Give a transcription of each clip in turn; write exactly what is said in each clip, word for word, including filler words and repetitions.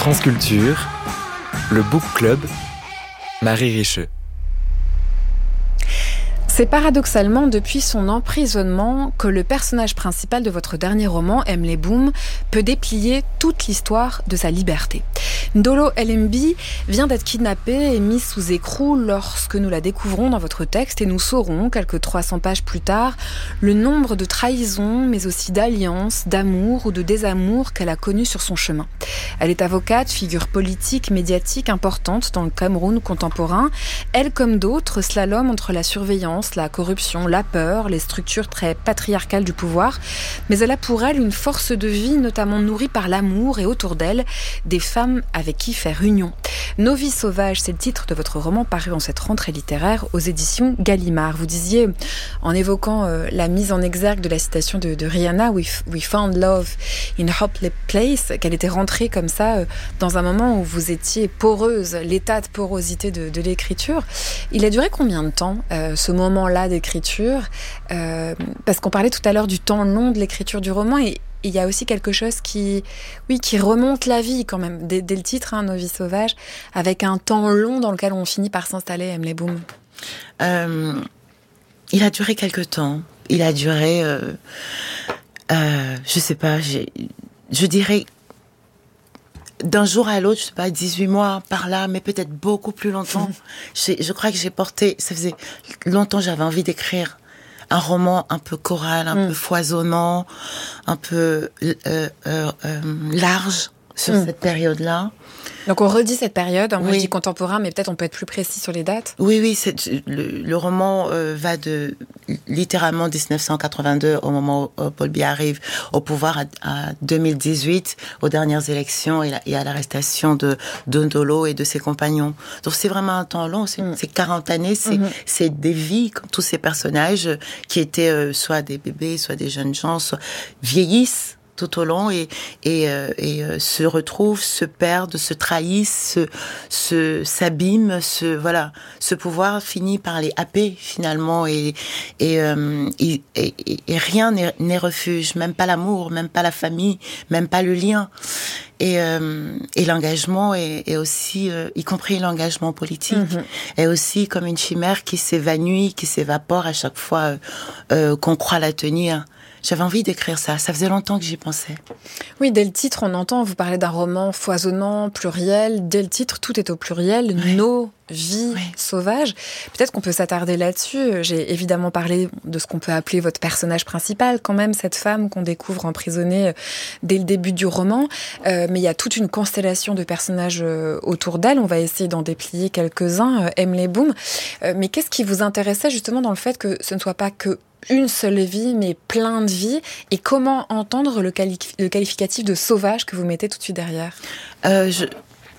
France Culture, le Book Club, Marie Richeux. C'est paradoxalement depuis son emprisonnement que le personnage principal de votre dernier roman, Emily Boom, peut déplier toute l'histoire de sa liberté. Ndolo Elimbi vient d'être kidnappée et mise sous écrou lorsque nous la découvrons dans votre texte et nous saurons, quelques trois cents pages plus tard, le nombre de trahisons, mais aussi d'alliances, d'amour ou de désamour qu'elle a connues sur son chemin. Elle est avocate, figure politique, médiatique importante dans le Cameroun contemporain. Elle, comme d'autres, slalom entre la surveillance, la corruption, la peur, les structures très patriarcales du pouvoir. Mais elle a pour elle une force de vie notamment nourrie par l'amour et autour d'elle, des femmes avec qui faire union. Nos vies sauvages, c'est le titre de votre roman paru en cette rentrée littéraire aux éditions Gallimard. Vous disiez, en évoquant euh, la mise en exergue de la citation de, de Rihanna, we, f- we found love in a hopeless place, qu'elle était rentrée comme ça euh, dans un moment où vous étiez poreuse, l'état de porosité de, de l'écriture. Il a duré combien de temps, euh, ce moment-là d'écriture euh, Parce qu'on parlait tout à l'heure du temps long de l'écriture du roman et il y a aussi quelque chose qui, oui, qui remonte la vie quand même, dès, dès le titre, hein, Nos vies sauvages, avec un temps long dans lequel on finit par s'installer, Emily Boom. Euh, il a duré quelque temps. Il a duré, euh, euh, je sais pas, j'ai, je dirais d'un jour à l'autre, je sais pas, dix-huit mois par là, mais peut-être beaucoup plus longtemps. j'ai, je crois que j'ai porté, ça faisait longtemps j'avais envie d'écrire un roman un peu choral, un mm. peu foisonnant, un peu euh, euh, euh, large sur mm. cette période-là. Donc on redit cette période, hein, oui. Moi je dis contemporain, mais peut-être on peut être plus précis sur les dates. Oui, oui, c'est, le, le roman euh, va de littéralement dix-neuf cent quatre-vingt-deux, au moment où Paul Biya arrive au pouvoir, à, à deux mille dix-huit, aux dernières élections et, la, et à l'arrestation de Ndolo et de ses compagnons. Donc c'est vraiment un temps long, c'est, mm. c'est quarante années, c'est, mm-hmm. c'est des vies, comme tous ces personnages qui étaient euh, soit des bébés, soit des jeunes gens, soit vieillissent tout au long et et euh, et euh, se retrouvent, se perdent, se trahissent, se, se s'abîment, se voilà, ce pouvoir finit par les happer finalement et et euh, et, et, et rien n'est, n'est refuge, même pas l'amour, même pas la famille, même pas le lien. Et, euh, et l'engagement est, est aussi, euh, y compris l'engagement politique, mm-hmm. est aussi comme une chimère qui s'évanouit, qui s'évapore à chaque fois euh, euh, qu'on croit la tenir. J'avais envie d'écrire ça. Ça faisait longtemps que j'y pensais. Oui, dès le titre, on entend, vous parlez d'un roman foisonnant, pluriel. Dès le titre, tout est au pluriel. Oui. Nos vies oui. sauvages. Peut-être qu'on peut s'attarder là-dessus. J'ai évidemment parlé de ce qu'on peut appeler votre personnage principal, quand même, cette femme qu'on découvre emprisonnée dès le début du roman. Euh, mais il y a toute une constellation de personnages autour d'elle. On va essayer d'en déplier quelques-uns. Emily Boom. Euh, mais qu'est-ce qui vous intéressait justement dans le fait que ce ne soit pas que une seule vie, mais plein de vies. Et comment entendre le, quali- le qualificatif de sauvage que vous mettez tout de suite derrière ? euh, je...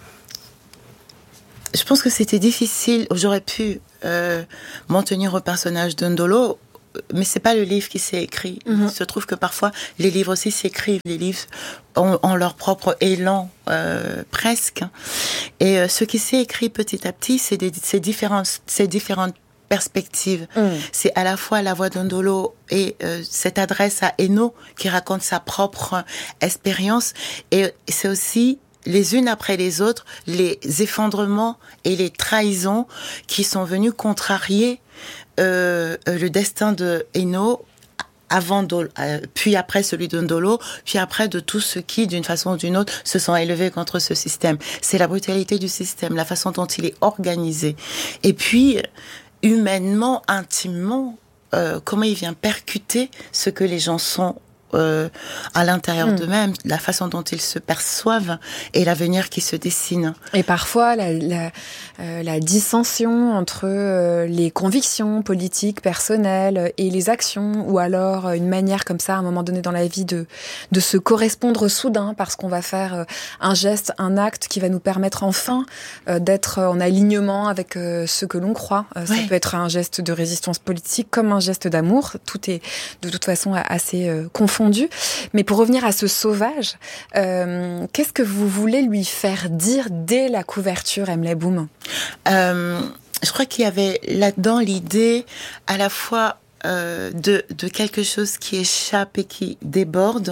je pense que c'était difficile. J'aurais pu euh, m'en tenir au personnage de Ndolo, mais c'est pas le livre qui s'est écrit. Mm-hmm. Il se trouve que parfois, les livres aussi s'écrivent. Les livres ont, ont leur propre élan, euh, presque. Et euh, ce qui s'est écrit petit à petit, c'est, des, c'est, différentes, c'est différentes perspective. Mm. C'est à la fois la voix d'Ndolo et euh, cette adresse à Eno qui raconte sa propre expérience et c'est aussi les unes après les autres les effondrements et les trahisons qui sont venus contrarier euh, le destin de Eno avant Dolo, euh, puis après celui de Ndolo, puis après de tous ceux qui, d'une façon ou d'une autre, se sont élevés contre ce système. C'est la brutalité du système, la façon dont il est organisé. Et puis, humainement, intimement, euh, comment il vient percuter ce que les gens sont euh, à l'intérieur mmh. d'eux-mêmes, la façon dont ils se perçoivent et l'avenir qui se dessine. Et parfois, la, la, euh, la dissension entre euh, les convictions politiques, personnelles et les actions, ou alors une manière comme ça, à un moment donné dans la vie, de, de se correspondre soudain parce qu'on va faire un geste, un acte qui va nous permettre enfin euh, d'être en alignement avec euh, ce que l'on croit. Euh, ça oui. peut être un geste de résistance politique comme un geste d'amour. Tout est de toute façon assez euh, confondu. Mais pour revenir à ce sauvage, euh, qu'est-ce que vous voulez lui faire dire dès la couverture, Emily Boom ? euh, Je crois qu'il y avait là-dedans l'idée à la fois euh, de, de quelque chose qui échappe et qui déborde,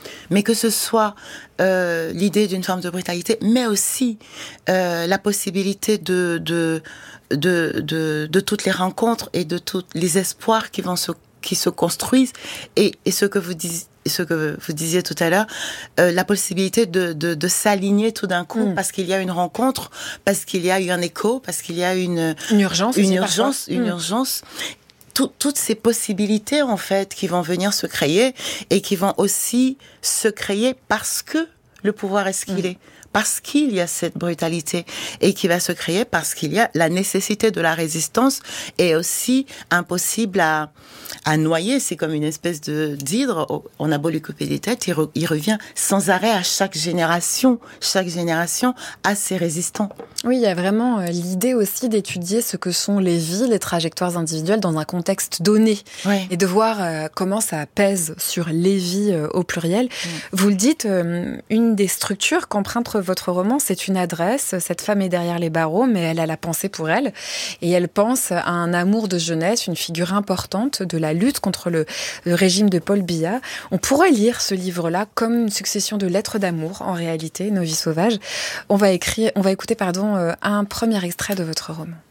mais que ce soit euh, l'idée d'une forme de brutalité, mais aussi euh, la possibilité de, de, de, de, de toutes les rencontres et de tous les espoirs qui vont se, qui se construisent. Et, et ce que vous disiez, ce que vous disiez tout à l'heure, euh, la possibilité de, de, de s'aligner tout d'un coup, mmh. parce qu'il y a une rencontre, parce qu'il y a eu un écho, parce qu'il y a une, une urgence, une urgence, une mmh. urgence. Tout, toutes ces possibilités, en fait, qui vont venir se créer et qui vont aussi se créer parce que le pouvoir est ce qu'il mmh. est. Parce qu'il y a cette brutalité et qui va se créer parce qu'il y a la nécessité de la résistance et aussi impossible à, à noyer. C'est comme une espèce de d'hydre. On a beau lui couper les têtes, il, re, il revient sans arrêt à chaque génération. Chaque génération a ses résistants. Oui, il y a vraiment l'idée aussi d'étudier ce que sont les vies, les trajectoires individuelles dans un contexte donné ouais. et de voir euh, comment ça pèse sur les vies euh, au pluriel. Mmh. Vous le dites, euh, une des structures qu'emprunte votre roman, c'est une adresse. Cette femme est derrière les barreaux, mais elle a la pensée pour elle. Et elle pense à un amour de jeunesse, une figure importante de la lutte contre le, le régime de Paul Biya. On pourrait lire ce livre-là comme une succession de lettres d'amour, en réalité, Nos vies sauvages. On va écrire, on va écouter, pardon, un premier extrait de votre roman.